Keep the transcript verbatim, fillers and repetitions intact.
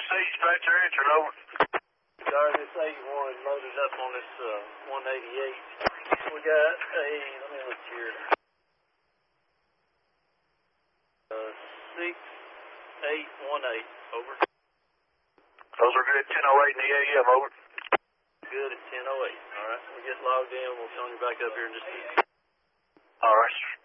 dispatcher answered, over. Sorry, this eighty-one loaded up on this uh, one eighty-eight. We got a, let me look here, uh, six eight one eight, over. Those are good, ten oh eight in the A M, over. Good at ten oh eight, all right. We'll get logged in, we'll phone you back up here in just a minute. All right, sir.